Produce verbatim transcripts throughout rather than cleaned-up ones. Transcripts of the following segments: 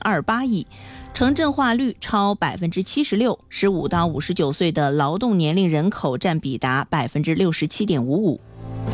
二八亿，城镇化率超百分之七十六，十五到五十九岁的劳动年龄人口占比达百分之六十七点五五。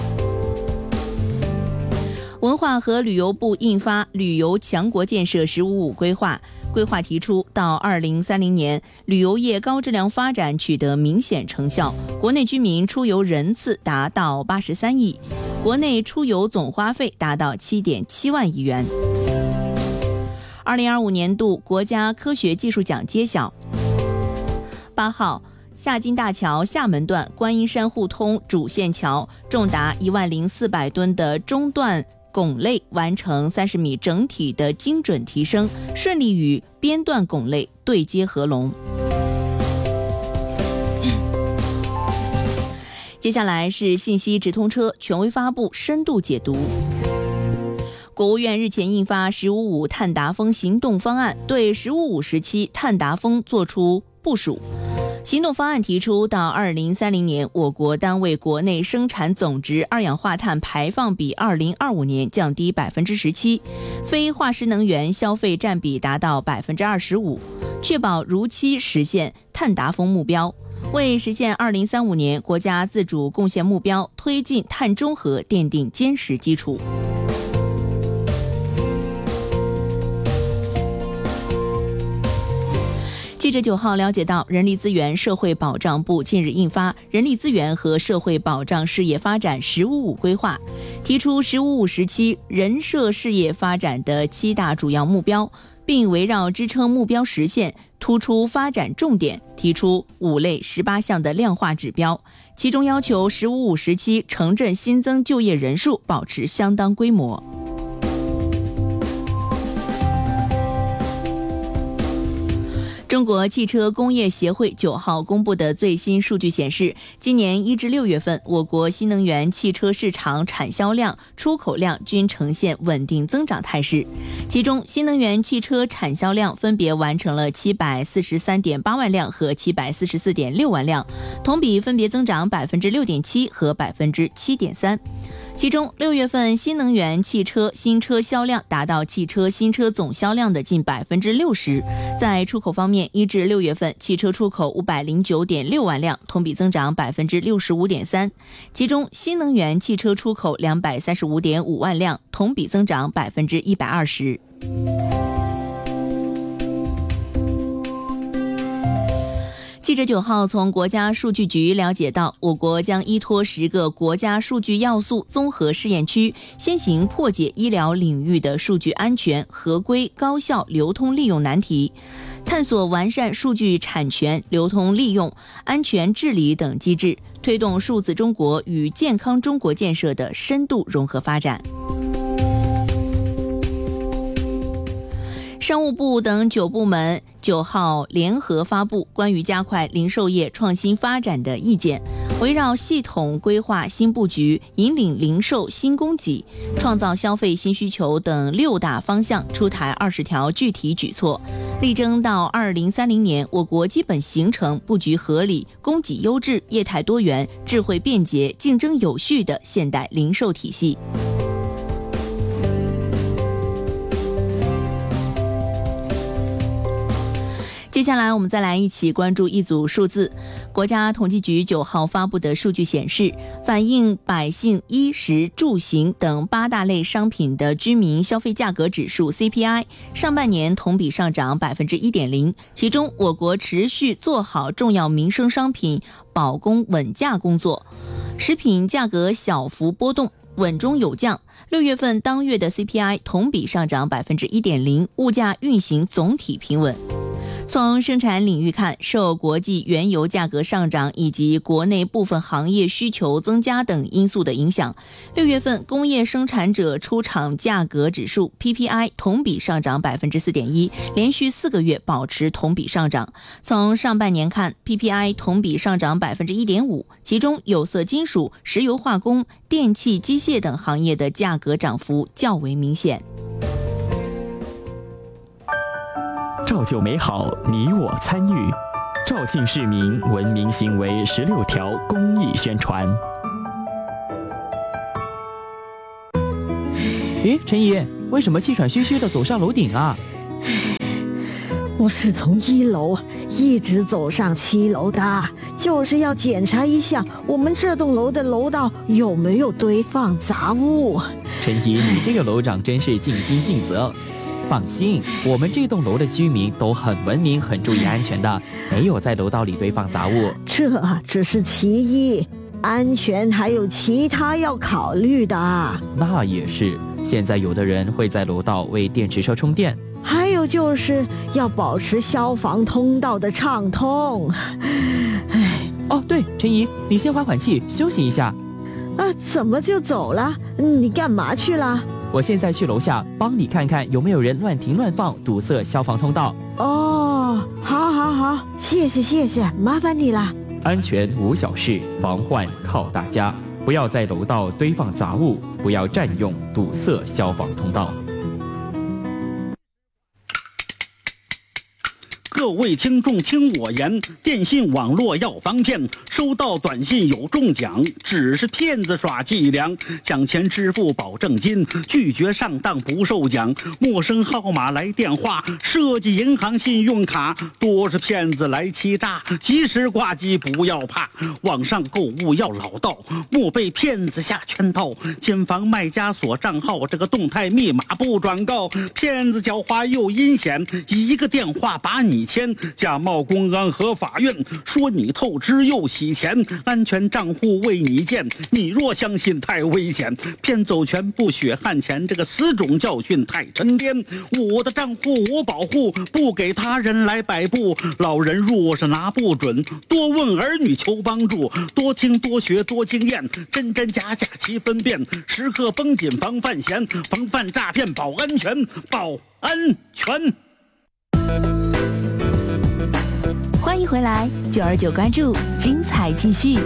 文化和旅游部印发《旅游强国建设“十五五”规划》，规划提出，到二零三零年，旅游业高质量发展取得明显成效，国内居民出游人次达到八十三亿，国内出游总花费达到七点七万亿元。二零二五年度国家科学技术奖揭晓。八号，下金大桥厦门段观音山互通主线桥重达一万零四百吨的中段拱肋完成三十米整体的精准提升，顺利与边段拱肋对接合龙。接下来是信息直通车权威发布深度解读。国务院日前印发“十五五”碳达峰行动方案，对“十五五”时期碳达峰作出部署。行动方案提出，到二零三零年，我国单位国内生产总值二氧化碳排放比二零二五年降低百分之十七，非化石能源消费占比达到百分之二十五，确保如期实现碳达峰目标，为实现二零三五年国家自主贡献目标、推进碳中和奠定坚实基础。记者九号了解到，人力资源社会保障部近日印发《人力资源和社会保障事业发展“十五五”规划》，提出“十五五”时期人社事业发展的七大主要目标，并围绕支撑目标实现，突出发展重点，提出五类十八项的量化指标，其中要求“十五五”时期城镇新增就业人数保持相当规模。中国汽车工业协会九号公布的最新数据显示，今年一至六月份，我国新能源汽车市场产销量、出口量均呈现稳定增长态势。其中，新能源汽车产销量分别完成了七百四十三点八万辆和七百四十四点六万辆，同比分别增长百分之六点七和百分之七点三。其中，六月份新能源汽车新车销量达到汽车新车总销量的近百分之六十。在出口方面，一至六月份汽车出口五百零九点六万辆，同比增长百分之六十五点三。其中，新能源汽车出口两百三十五点五万辆，同比增长百分之一百二十。记者九号从国家数据局了解到，我国将依托十个国家数据要素综合试验区，先行破解医疗领域的数据安全、合规、高效流通利用难题，探索完善数据产权、流通利用、安全治理等机制，推动数字中国与健康中国建设的深度融合发展。商务部等九部门九号联合发布关于加快零售业创新发展的意见，围绕系统规划新布局、引领零售新供给、创造消费新需求等六大方向出台二十条具体举措，力争到二零三零年，我国基本形成布局合理、供给优质、业态多元、智慧便捷、竞争有序的现代零售体系。接下来我们再来一起关注一组数字。国家统计局九号发布的数据显示，反映百姓衣食住行等八大类商品的居民消费价格指数 C P I 上半年同比上涨百分之一点零，其中我国持续做好重要民生商品保供稳价工作，食品价格小幅波动，稳中有降。六月份当月的 C P I 同比上涨百分之一点零，物价运行总体平稳。从生产领域看，受国际原油价格上涨以及国内部分行业需求增加等因素的影响，六月份工业生产者出厂价格指数 P P I 同比上涨百分之四点一，连续四个月保持同比上涨。从上半年看 ，P P I 同比上涨百分之一点五，其中有色金属、石油化工、电气机械等行业的价格涨幅较为明显。 照旧美好，你我参与。肇庆市民文明行为十六条公益宣传。 咦，陈姨，为什么气喘吁吁的走上楼顶啊？ 我是从一楼一直走上七楼的，就是要检查一下我们这栋楼的楼道有没有堆放杂物。 陈姨，你这个楼长真是尽心尽责。放心，我们这栋楼的居民都很文明，很注意安全的，没有在楼道里堆放杂物。 这只是其一，安全还有其他要考虑的。 那也是，现在有的人会在楼道为电池车充电。 还有就是要保持消防通道的畅通。唉， 哦，对，陈姨，你先缓缓气，休息一下。 啊，怎么就走了？你干嘛去了？ 我现在去楼下帮你看看有没有人乱停乱放，堵塞消防通道。 哦，好好好，谢谢谢谢，麻烦你了。 安全无小事，防患靠大家。不要在楼道堆放杂物，不要占用堵塞消防通道。 各位听众听我言，电信网络要防骗，收到短信有中奖，只是骗子耍伎俩，抢钱支付保证金，拒绝上当不受奖，陌生号码来电话，设计银行信用卡，多是骗子来欺诈，及时挂机不要怕，网上购物要老道，莫被骗子下圈套，谨防卖家锁账号，这个动态密码不转告，骗子狡猾又阴险，一个电话把你签，假冒公安和法院，说你透支又洗钱，安全账户为你建，你若相信太危险，骗走全部血汗钱，这个死种教训太沉甸，我的账户我保护，不给他人来摆布，老人若是拿不准，多问儿女求帮助，多听多学多经验，真真假假齐分辨，时刻绷紧防范闲，防范诈骗保安全，保安全。 欢迎回来，九二九关注，精彩继续。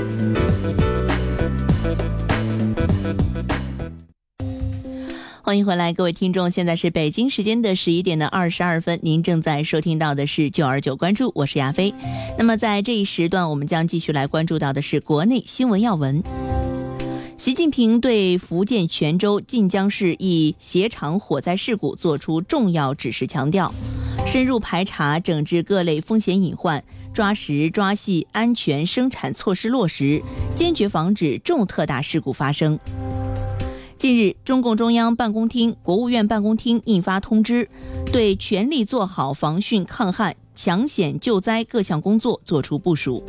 欢迎回来，各位听众，现在是北京时间的十一点的二十二分，您正在收听到的是九二九关注，我是亚飞。那么在这一时段，我们将继续来关注到的是国内新闻要闻。习近平对福建泉州晋江市一鞋厂火灾事故作出重要指示，强调深入排查整治各类风险隐患，抓实抓细安全生产措施落实，坚决防止重特大事故发生。近日，中共中央办公厅、国务院办公厅印发通知，对全力做好防汛抗旱、抢险救灾各项工作作出部署。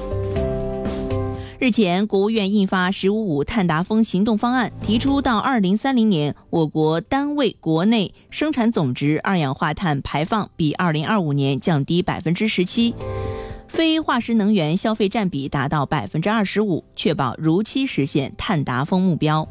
日前，国务院印发“十五五”碳达峰行动方案，提出到二零三零年，我国单位国内生产总值二氧化碳排放比二零二五年降低百分之十七，非化石能源消费占比达到百分之二十五，确保如期实现碳达峰目标。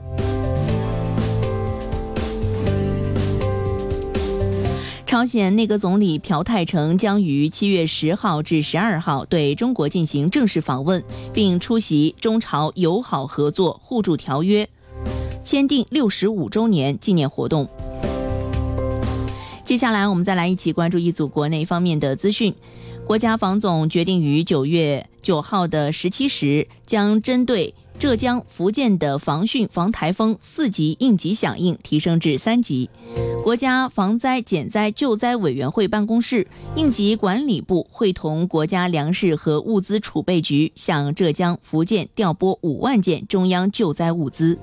朝鲜内阁总理朴泰成将于七月十号至十二号对中国进行正式访问，并出席中朝友好合作互助条约签订六十五周年纪念活动。接下来我们再来一起关注一组国内方面的资讯。国家防总决定于九月九号的十七时，将针对浙江、福建的防汛防台风四级应急响应提升至三级。国家防灾减灾救灾委员会办公室、应急管理部会同国家粮食和物资储备局向浙江、福建调拨五万件中央救灾物资。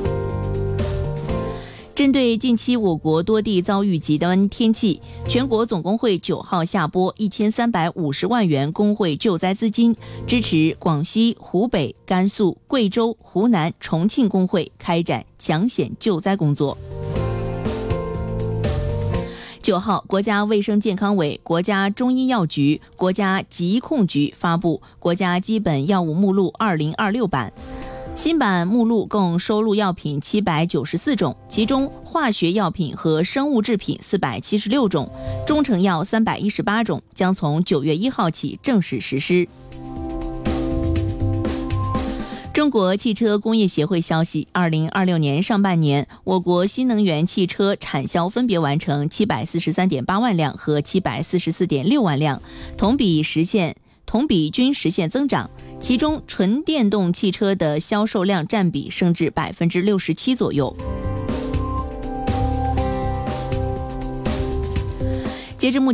针对近期我国多地遭遇极端天气，全国总工会九号下拨一千三百五十万元工会救灾资金，支持广西、湖北、甘肃、贵州、湖南、重庆工会开展抢险救灾工作。九号，国家卫生健康委、国家中医药局、国家疾控局发布《国家基本药物目录二零二六版》。新版目录共收录药品七百九十四种，其中化学药品和生物制品四百七十六种，中成药三百一十八种，将从九月一号起正式实施。中国汽车工业协会消息，二零二六年上半年，我国新能源汽车产销分别完成七百四十三点八万辆和七百四十四点六万辆，同比实现同比均实现增长。其中，纯电动汽车的销售量占比升至百分之六十七左右。截至目前。